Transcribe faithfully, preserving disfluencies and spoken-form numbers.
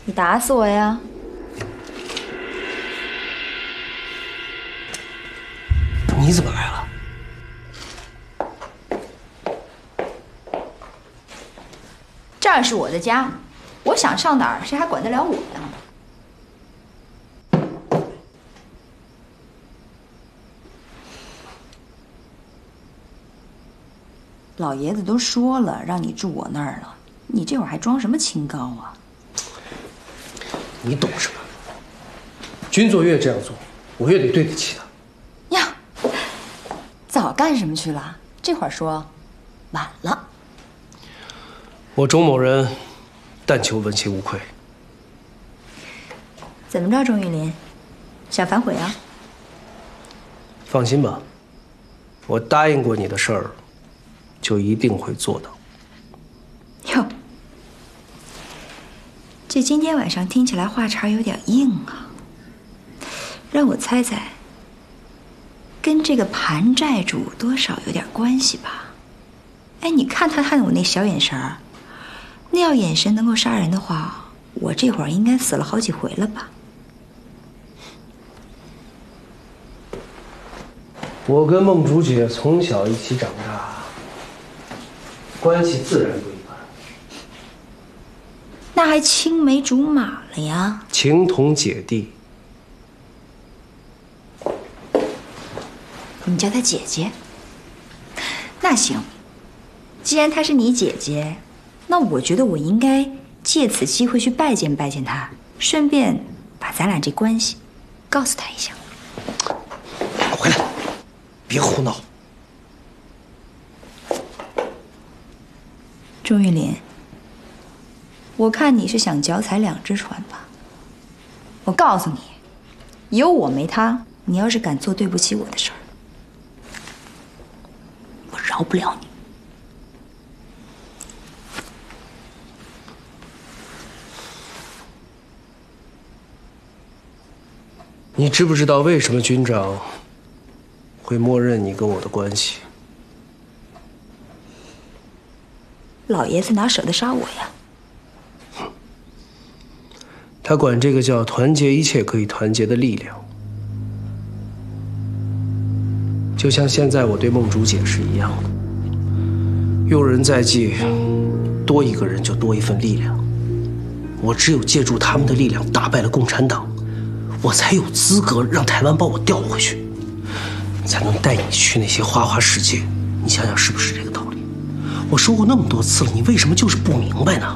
你打死我呀！ 你怎么来了？ 这儿是我的家，我想上哪儿，谁还管得了我呀？老爷子都说了，让你住我那儿了，你这会儿还装什么清高啊？ 你懂什么？君作越这样做，我越得对得起他。 呀，早干什么去了？这会儿说，晚了。 我钟某人，但求问心无愧。 怎么着，钟玉林，想反悔啊？ 放心吧，我答应过你的事儿，就一定会做到。 哟，这今天晚上听起来话茬有点硬啊。让我猜猜，跟这个盘债主多少有点关系吧？哎，你看他看我那小眼神儿，那要眼神能够杀人的话，我这会儿应该死了好几回了吧？ 我跟梦竹姐从小一起长大，关系自然不一般。 那还青梅竹马了呀？ 情同姐弟。 你叫她姐姐？那行，既然她是你姐姐，那我觉得我应该借此机会去拜见拜见她，顺便把咱俩这关系告诉她一下。 回来，别胡闹。 钟玉林，我看你是想脚踩两只船吧？我告诉你，有我没他，你要是敢做对不起我的事儿，我饶不了你。 你知不知道为什么军长会默认你跟我的关系？ 老爷子哪舍得杀我呀？ 他管这个叫团结一切可以团结的力量，就像现在我对梦竹姐是一样的。用人在即，多一个人就多一份力量。我只有借助他们的力量打败了共产党，我才有资格让台湾把我调回去，才能带你去那些花花世界。你想想是不是这个道理？我说过那么多次了，你为什么就是不明白呢？